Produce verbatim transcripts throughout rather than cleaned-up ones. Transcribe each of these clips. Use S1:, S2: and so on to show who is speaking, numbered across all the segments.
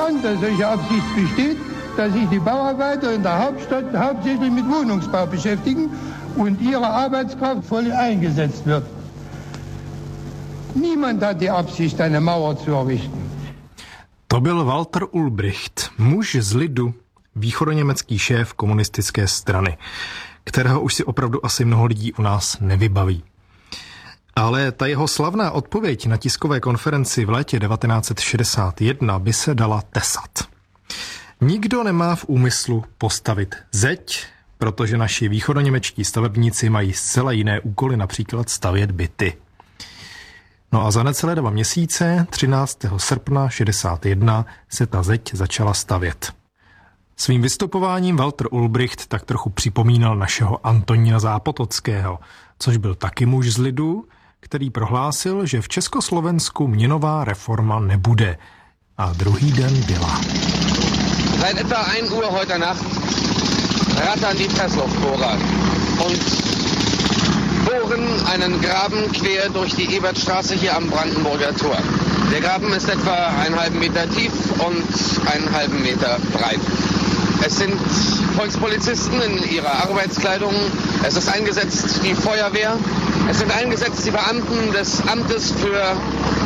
S1: bekannt, dass solche Absicht besteht, dass sich die Bauarbeiter in der Hauptstadt hauptsächlich mit Wohnungsbau beschäftigen und ihre Arbeitskraft voll eingesetzt wird. Niemand hat die Absicht, eine Mauer zu errichten.
S2: To byl Walter Ulbricht, muž z lidu, východoněmecký šéf komunistické strany, kterého už si opravdu asi mnoho lidí u nás nevybaví. Ale ta jeho slavná odpověď na tiskové konferenci v létě devatenáct set šedesát jedna by se dala tesat. Nikdo nemá v úmyslu postavit zeď, protože naši východoněmečtí stavebníci mají zcela jiné úkoly, například stavět byty. No a za necelé dva měsíce, třináctého srpna šedesát jedna, se ta zeď začala stavět. Svým vystupováním Walter Ulbricht tak trochu připomínal našeho Antonína Zápotockého, což byl taky muž z lidu, který prohlásil, že v Československu měnová reforma nebude. A druhý den byla.
S3: Seit etwa ein Uhr heute Nacht rattern die Pressluftbohrer und bohren einen Graben quer durch die Ebertstraße hier am Brandenburger Tor. Der Graben ist etwa einen halben Meter tief und einen halben Meter breit. Es sind Volkspolizisten in ihrer Arbeitskleidung, es ist eingesetzt die Feuerwehr, es sind eingesetzt die Beamten des Amtes für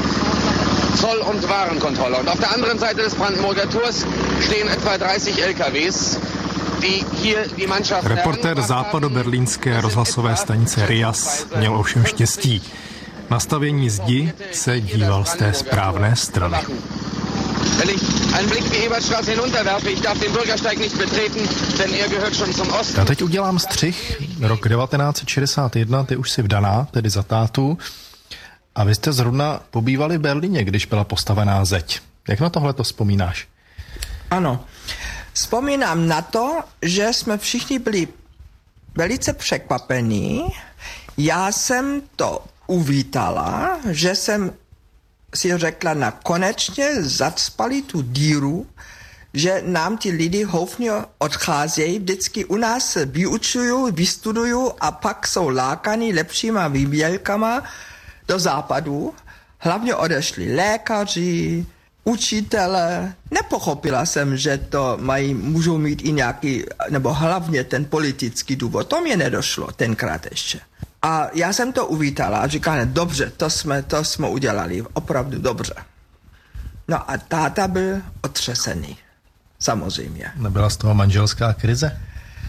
S3: Zoll- und Warenkontrolle. Und auf der anderen Seite des Brandenburger Tors stehen etwa dreißig L K Ws, die hier die Mannschaft...
S2: Reportér západoberlínské rozhlasové stanice R I A S měl ovšem štěstí. Na stavění zdi se díval z té správné strany.
S3: Wenn ich einen Blick die Ebertstraße hinunterwerfe, ich darf den Bürgersteig nicht betreten, denn er gehört schon zum Osten.
S2: Já teď udělám střih. Rok devatenáct set šedesát jedna, ty už jsi vdaná, tedy za tátu. A vy jste zrovna pobývali v Berlíně, když byla postavená zeď. Jak na tohle to vzpomínáš?
S4: Ano. Vzpomínám na to, že jsme všichni byli velice překvapení. Já jsem to uvítala, že jsem si řekla, na konečně zacpali tu díru, že nám ti lidi houfně odcházejí, vždycky u nás vyučují, vystudují a pak jsou lákaní lepšíma výběrkama do západu. Hlavně odešli lékaři, učitele. Nepochopila jsem, že to mají, můžou mít i nějaký, nebo hlavně ten politický důvod. To mě nedošlo tenkrát ještě. A já jsem to uvítala a říkala, dobře, to jsme, to jsme udělali, opravdu dobře. No a táta byl otřesený, samozřejmě.
S2: Nebyla z toho manželská krize?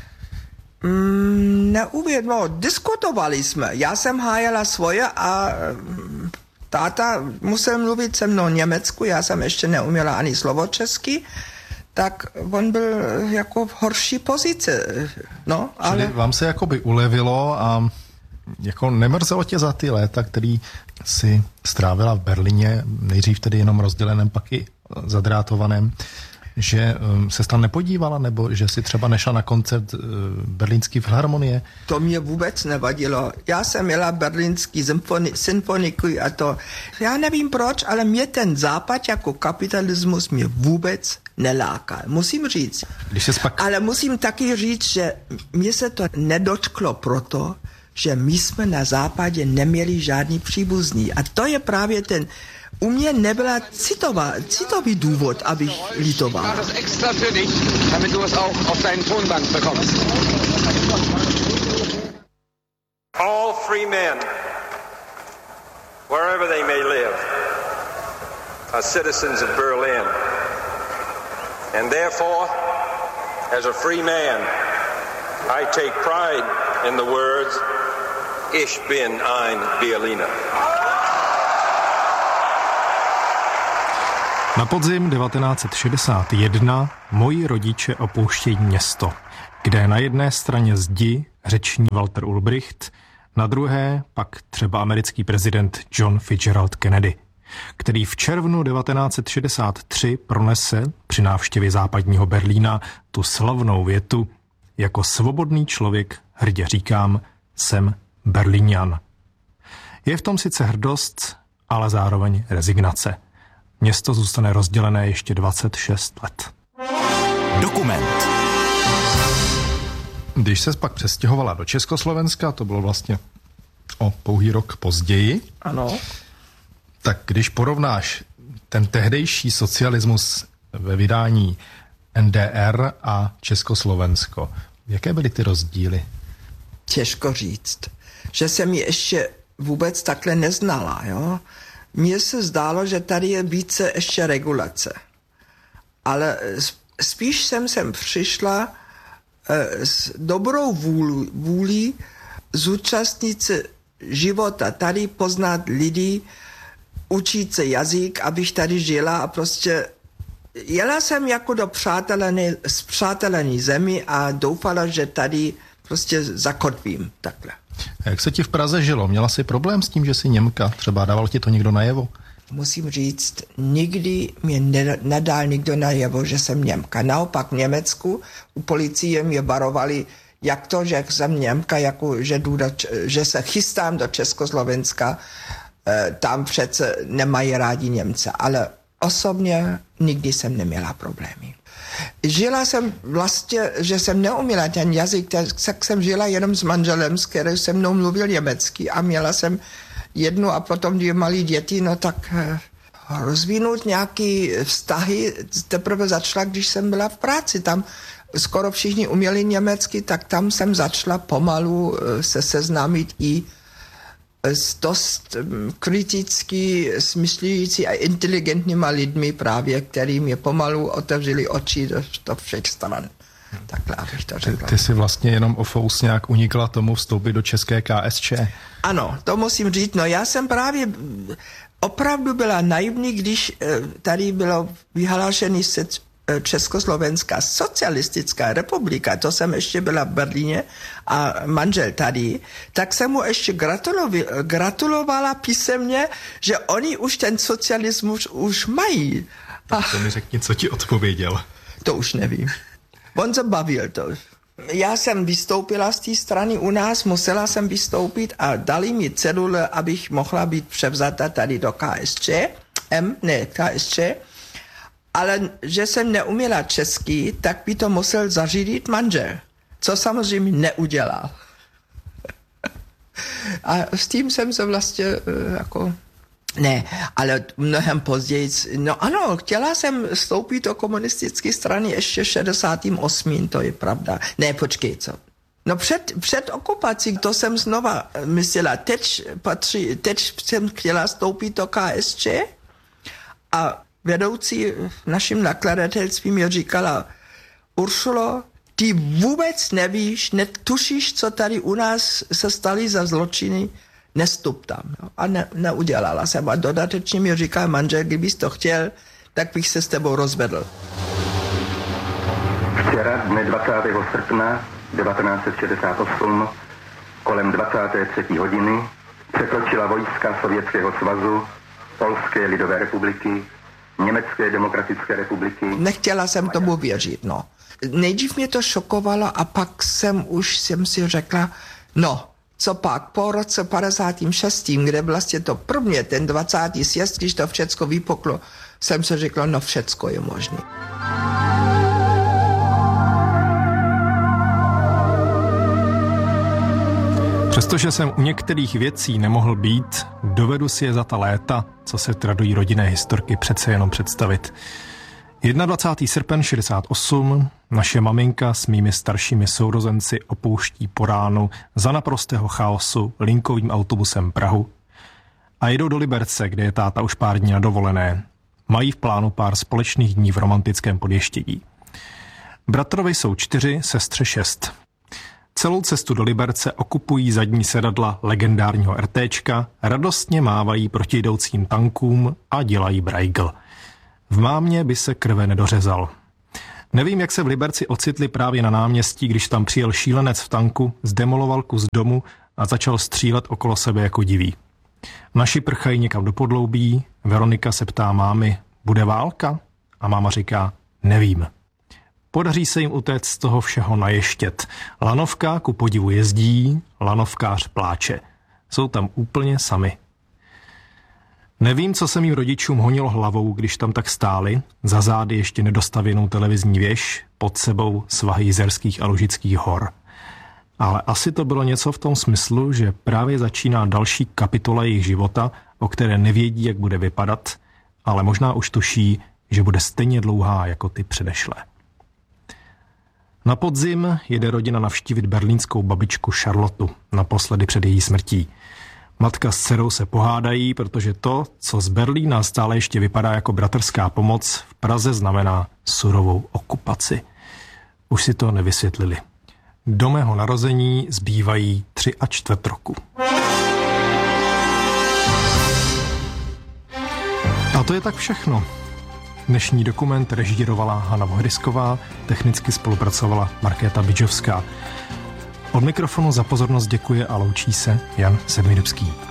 S4: Mm, neuvěděl, no, diskutovali jsme. Já jsem hájela svoje a táta musel mluvit se mnou německu, já jsem ještě neuměla ani slovo česky, tak on byl jako v horší pozici. No,
S2: ale... Čili vám se jakoby ulevilo a jako nemrzelo tě za ty léta, který si strávila v Berlíně, nejdřív tedy jenom rozděleném, pak i zadrátovaném, že se tam nepodívala, nebo že si třeba nešla na koncert Berlínské filharmonie?
S4: To mě vůbec nevadilo. Já jsem měla berlínský symfoni- symfoniku a to, já nevím proč, ale mě ten západ jako kapitalismus mě vůbec nelákal. Musím říct.
S2: Když se spak...
S4: Ale musím taky říct, že mě se to nedotklo proto, že my jsme na západě neměli žádný příbuzný. A to je právě ten, u mě nebyla citová, citový důvod, abych litoval.
S3: Ich mache das extra für dich, damit du es auch auf deinen Tonband bekommst.
S5: All free men, wherever they may live, are citizens of Berlin. And therefore, as a free man, I take pride in the words, Ich bin ein Berliner.
S2: Na podzim devatenáct set šedesát jedna moji rodiče opouštějí město, kde na jedné straně zdi řeční Walter Ulbricht, na druhé pak třeba americký prezident John Fitzgerald Kennedy, který v červnu devatenáct set šedesát tři pronese při návštěvě západního Berlína tu slavnou větu: jako svobodný člověk hrdě říkám, jsem Berlíňan. Je v tom sice hrdost, ale zároveň rezignace. Město zůstane rozdělené ještě dvacet šest let.
S6: Dokument.
S2: Když se pak přestěhovala do Československa, to bylo vlastně o pouhý rok později.
S4: Ano.
S2: Tak když porovnáš ten tehdejší socialismus ve vydání N D R a Československo. Jaké byly ty rozdíly?
S4: Těžko říct, že jsem ji ještě vůbec takhle neznala. Jo? Mně se zdálo, že tady je více ještě regulace. Ale spíš jsem sem přišla eh, s dobrou vůli, vůli zúčastnit se života, tady poznat lidi, učit se jazyk, abych tady žila a prostě jela jsem jako do přátelené, zpřátelené zemi a doufala, že tady prostě zakotvím takhle.
S2: A jak se ti v Praze žilo? Měla jsi problém s tím, že jsi Němka? Třeba dával ti to někdo najevo?
S4: Musím říct, nikdy mě nedal nikdo najevo, že jsem Němka. Naopak v Německu u policie mě varovali, jak to, že jsem Němka, jako, že, jdu do, že se chystám do Československa, tam přece nemají rádi Němce. Ale osobně nikdy jsem neměla problémy. Žila jsem vlastně, že jsem neuměla ten jazyk, tak jsem žila jenom s manželem, s kterým se mnou mluvil německy a měla jsem jednu a potom dvě malé děti, no tak rozvinout nějaký vztahy teprve začala, když jsem byla v práci. Tam skoro všichni uměli německy, tak tam jsem začala pomalu se seznámit i s dost kriticky smyslující a inteligentníma lidmi právě, který mě pomalu otevřeli oči do, do všech stran. Takhle, abych to řekla.
S2: Ty, ty jsi vlastně jenom o fous nějak unikla tomu vstoupit do české K S Č.
S4: Ano, to musím říct. No já jsem právě opravdu byla naivní, když tady bylo vyhlášený Československá socialistická republika, to jsem ještě byla v Berlíně a manžel tady, tak jsem mu ještě gratulovala písemně, že oni už ten socialismus už mají.
S2: Tak to mi řekni, co ti odpověděl.
S4: To už nevím. On se bavil to. Já jsem vystoupila z té strany u nás, musela jsem vystoupit a dali mi cedule, abych mohla být převzata tady do K S Č, M, ne, K S Č, ale že jsem neuměla česky, tak by to musel zařídit manžel, co samozřejmě neudělal. A s tím jsem se vlastně jako... Ne, ale mnohem později, no ano, chtěla jsem vstoupit do komunistické strany ještě šedesátým osmým, to je pravda. Ne, počkej, co? No před, před okupací, to jsem znova myslela, teď, patří, teď jsem chtěla vstoupit do K S Č a vedoucí naším nakladatelství mi říkala, Uršulo, ty vůbec nevíš, netušíš, co tady u nás se staly za zločiny, nestup tam. No. A ne, neudělala jsem. A dodatečně mi říkal manžel, kdybys to chtěl, tak bych se s tebou rozvedl.
S7: Včera, dne dvacátého srpna devatenáct set šedesát osm, kolem dvacáté třetí hodiny, překročila vojska Sovětského svazu, Polské lidové republiky, Německé demokratické republiky.
S4: Nechtěla jsem tomu věřit, no. Nejdřív mě to šokovalo a pak jsem už jsem si řekla, no, co pak po roce padesátém šestém, kde vlastně to prvně, ten dvacátý sjezd, když to všecko vypuklo, jsem si řekla, no všecko je možné.
S2: Přestože jsem u některých věcí nemohl být, dovedu si je za ta léta, co se tradují rodinné historky, přece jenom představit. dvacátého prvního srpen šedesát osm naše maminka s mými staršími sourozenci opouští po ránu za naprostého chaosu linkovým autobusem Prahu a jedou do Liberce, kde je táta už pár dní na dovolené. Mají v plánu pár společných dní v romantickém Podještědí. Bratrovi jsou čtyři, sestře šest. Celou cestu do Liberce okupují zadní sedadla legendárního RTčka, radostně mávají proti jdoucím tankům a dělají brajgl. V mámě by se krve nedořezal. Nevím, jak se v Liberci ocitli právě na náměstí, když tam přijel šílenec v tanku, zdemoloval kus domu a začal střílet okolo sebe jako diví. Naši prchají někam do podloubí, Veronika se ptá mámy, bude válka? A máma říká, nevím. Podaří se jim utéct z toho všeho naještět. Lanovka ku podivu jezdí, lanovkář pláče. Jsou tam úplně sami. Nevím, co se mým rodičům honilo hlavou, když tam tak stáli, za zády ještě nedostavěnou televizní věž, pod sebou svahy Jizerských a Lužických hor. Ale asi to bylo něco v tom smyslu, že právě začíná další kapitola jejich života, o které nevědí, jak bude vypadat, ale možná už tuší, že bude stejně dlouhá jako ty předešlé. Na podzim jede rodina navštívit berlínskou babičku Charlotu, naposledy před její smrtí. Matka s dcerou se pohádají, protože to, co z Berlína stále ještě vypadá jako bratrská pomoc, v Praze znamená surovou okupaci. Už si to nevysvětlili. Do mého narození zbývají tři a čtvrt roku. A to je tak všechno. Dnešní dokument režírovala Hana Vohrysková, technicky spolupracovala Markéta Bidžovská. Od mikrofonu za pozornost děkuje a loučí se Jan Sedmidubský.